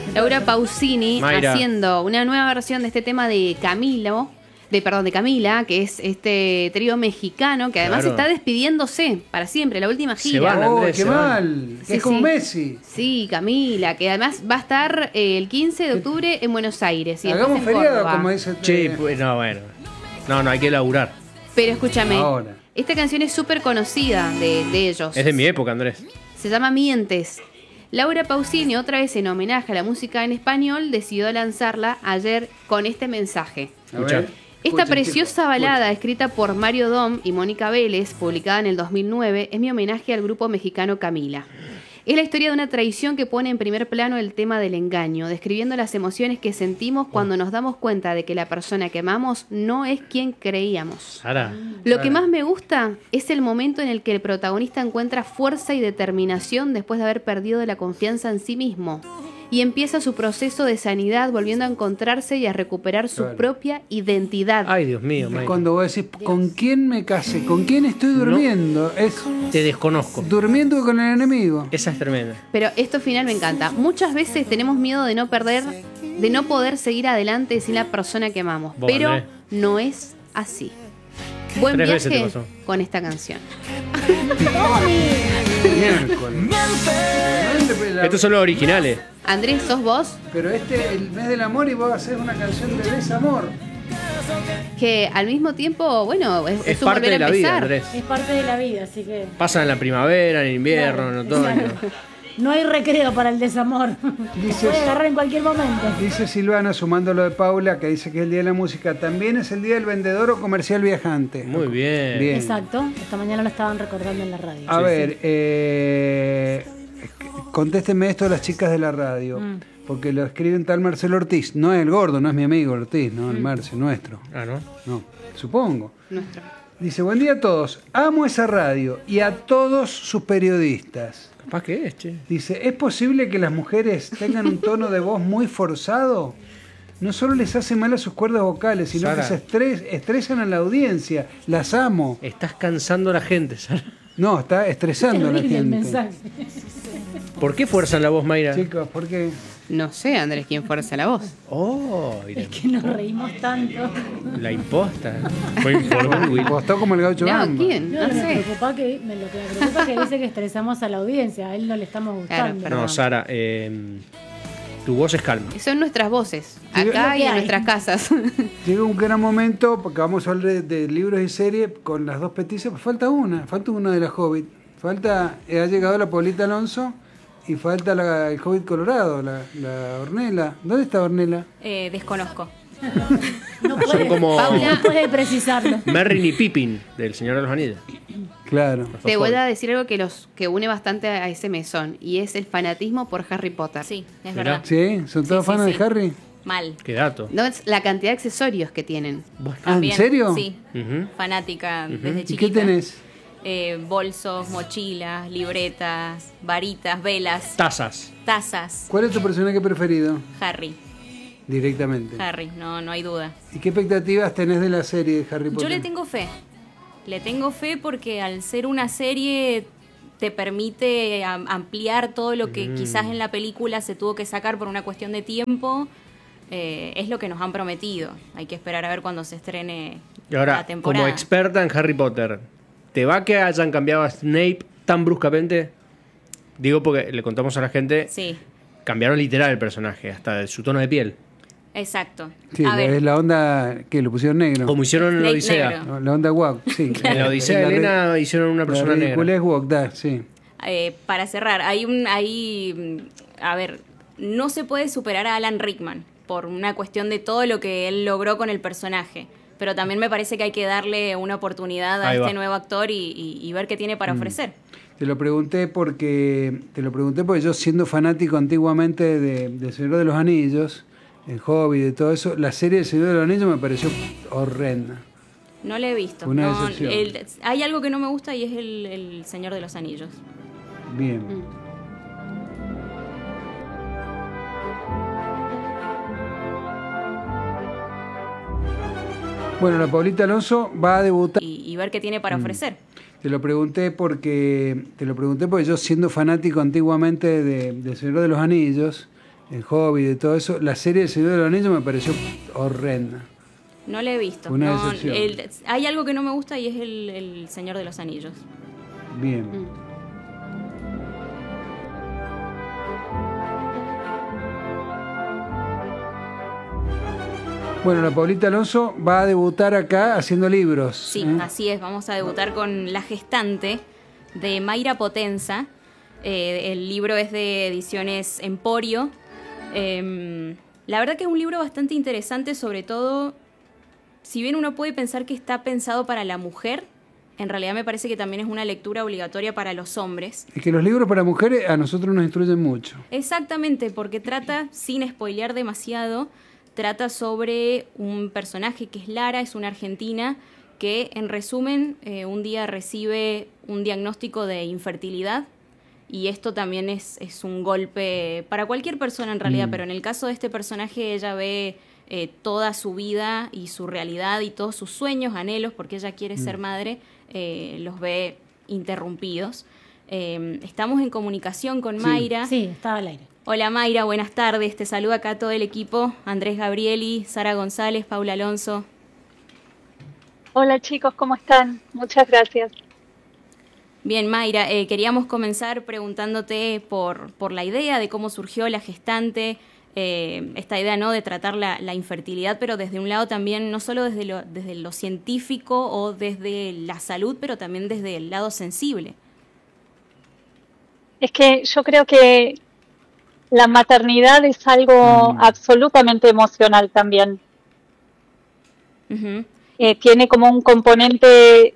Laura Pausini Mayra. haciendo una nueva versión de este tema de Camila, que es este trío mexicano que además Claro. está despidiéndose para siempre, la última Se gira. van, Andrés, qué se van. mal. Sí, Es como sí. Messi. Sí, Camila, que además va a estar el 15 de octubre en Buenos Aires. Y después Hagamos en feriado, Córdoba. como dice. Che, pues, no, bueno. No, hay que laburar. Pero escúchame, Ahora. esta canción es súper conocida de ellos. Es de mi época, Andrés. Se llama Mientes. Laura Pausini, otra vez en homenaje a la música en español, decidió lanzarla ayer con este mensaje. A Escuchá. ver. Esta Escuchen, preciosa chicos, balada, escrita por Mario Dom y Mónica Vélez, publicada en el 2009, es mi homenaje al grupo mexicano Camila. Es la historia de una traición que pone en primer plano el tema del engaño, describiendo las emociones que sentimos cuando nos damos cuenta de que la persona que amamos no es quien creíamos. Sara. Lo que más me gusta es el momento en el que el protagonista encuentra fuerza y determinación después de haber perdido la confianza en sí mismo y empieza su proceso de sanidad volviendo a encontrarse y a recuperar su Claro. propia identidad. Ay, Dios mío, Es Mayra. cuando vos decís, ¿con quién me casé? ¿Con quién estoy durmiendo? Es Te desconozco. durmiendo con el enemigo. Esa es tremenda. Pero esto final me encanta. Muchas veces tenemos miedo de no poder seguir adelante sin la persona que amamos, Vos, pero Andrés. no es así. Buen 3 veces te viaje pasó. con esta canción. Miércoles. Estos son los originales. Andrés, ¿sos vos? Pero el mes del amor y vos haces una canción de desamor. Que al mismo tiempo, bueno, es un parte volver de a la vida, empezar. Andrés. Es parte de la vida, así que Pasan en la primavera, en invierno, en otoño. exacto. No hay recreo para el desamor. Dice- Puede agarrar en cualquier momento. Dice Silvana, sumando lo de Paula, que dice que es el Día de la Música. También es el Día del Vendedor o Comercial Viajante. Muy bien. Bien. Exacto. Esta mañana lo estaban recordando en la radio. A ver, contéstenme esto a las chicas de la radio. Porque lo escriben tal Marcelo Ortiz. No es el gordo, no es mi amigo Ortiz, no, el Marce, nuestro. Ah, ¿no? No, supongo. Nuestro. Dice, buen día a todos. Amo esa radio y a todos sus periodistas. Capaz que es, che. Dice, ¿es posible que las mujeres tengan un tono de voz muy forzado? No solo les hace mal a sus cuerdas vocales, sino Sara. que se estresan a la audiencia. Las amo. Estás cansando a la gente, Sara. No, está estresando a la Terrible el gente. mensaje. ¿Por qué fuerzan la voz, Mayra? Chicos, ¿por qué? No sé, Andrés, quién fuerza la voz. Oh, Es que nos reímos tanto. la imposta. Fue informal. Costó como el gaucho No, Gamba. ¿quién? No, No lo que me sé. preocupa que dice que estresamos a la audiencia. A él no le estamos Claro, gustando. perdón. No, Sara, tu voz es calma. Son nuestras voces, Sí, acá lo que y en hay. nuestras casas. Llega un gran momento, porque vamos a hablar de libros y series con las dos peticias. Pues falta una de la Hobbit. Ha llegado la Paulita Alonso y falta el Hobbit Colorado, la Ornella. ¿Dónde está Ornella? Desconozco. No puede, Son como no puede precisarlo. Merrin y Pippin del Señor de los Anillos. Claro. Te voy a decir algo que une bastante a ese mesón, y es el fanatismo por Harry Potter. Sí, es Mirá. verdad. ¿Sí? ¿Son todos Sí, sí, fans sí. de Harry? Mal. Qué dato. No es la cantidad de accesorios que tienen. Bueno. Ah, ¿en También, serio? Sí. Ujú. Fanática desde ¿Y chiquita. qué tenés? Bolsos, mochilas, libretas, varitas, velas, Tazas. tazas. ¿Cuál es tu personaje preferido? Harry, Directamente. Harry, no hay duda. ¿Y qué expectativas tenés de la serie de Harry Potter? Yo le tengo fe. Le tengo fe porque al ser una serie te permite ampliar todo lo que quizás en la película se tuvo que sacar por una cuestión de tiempo. Es lo que nos han prometido. Hay que esperar a ver cuando se estrene Y ahora, la temporada. como experta en Harry Potter, ¿te va que hayan cambiado a Snape tan bruscamente? Digo porque le contamos a la gente, Sí, cambiaron literal el personaje, hasta su tono de piel. exacto. Sí, a ver, es la onda que lo pusieron negro. Como hicieron en la Snape Odisea. negro. No, la onda guac, sí. En la Odisea de Elena hicieron una persona la negra. ridiculez woke, sí. para cerrar, a ver, no se puede superar a Alan Rickman por una cuestión de todo lo que él logró con el personaje. Pero también me parece que hay que darle una oportunidad a Ahí va. este nuevo actor y ver qué tiene para ofrecer. Te lo pregunté porque yo, siendo fanático antiguamente de Señor de los Anillos, el Hobbit, de todo eso, la serie de Señor de los Anillos me pareció horrenda. No lo he visto. Una No, decepción. hay algo que no me gusta y es el Señor de los Anillos. Bien. Bueno, la Paulita Alonso va a debutar. Y ver qué tiene para ofrecer. Te lo pregunté porque yo, siendo fanático antiguamente de Señor de los Anillos, El Hobbit y todo eso. La serie del Señor de los Anillos me pareció horrenda. No la he visto. Una No, decepción. hay algo que no me gusta y es el Señor de los Anillos. Bien. Bueno, la Paulita Alonso va a debutar acá haciendo libros. Sí, así es. Vamos a debutar con La Gestante de Mayra Potenza. El libro es de Ediciones Emporio. La verdad que es un libro bastante interesante, sobre todo, si bien uno puede pensar que está pensado para la mujer, en realidad me parece que también es una lectura obligatoria para los hombres. Es que los libros para mujeres a nosotros nos instruyen mucho. Exactamente, porque trata, sin spoilear demasiado, trata sobre un personaje que es Lara, es una argentina que, en resumen, un día recibe un diagnóstico de infertilidad. Y esto también es un golpe para cualquier persona en realidad, pero en el caso de este personaje ella ve toda su vida y su realidad y todos sus sueños, anhelos, porque ella quiere ser madre, los ve interrumpidos. Estamos en comunicación con Mayra. Sí, estaba al aire. Hola Mayra, buenas tardes. Te saluda acá todo el equipo. Andrés Gabrieli, Sara González, Paula Alonso. Hola chicos, ¿cómo están? Muchas gracias. Bien, Mayra, queríamos comenzar preguntándote por la idea de cómo surgió La Gestante, esta idea, ¿no?, de tratar la infertilidad, pero desde un lado también, no solo desde lo científico o desde la salud, pero también desde el lado sensible. Es que yo creo que la maternidad es algo absolutamente emocional también. Uh-huh. Tiene como un componente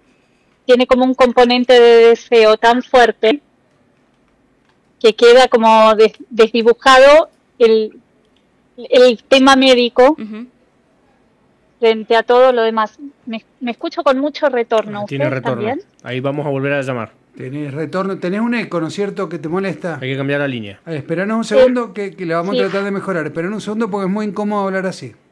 de deseo tan fuerte que queda como desdibujado el tema médico Uh-huh. frente a todo lo demás. Me escucho con mucho retorno. Tiene ¿Ustedes retorno. también? Ahí vamos a volver a llamar. Tenés retorno, tenés un eco, ¿no es cierto?, que te molesta. Hay que cambiar la línea. Esperanos un segundo que la vamos Sí. a tratar de mejorar. Esperanos un segundo porque es muy incómodo hablar así.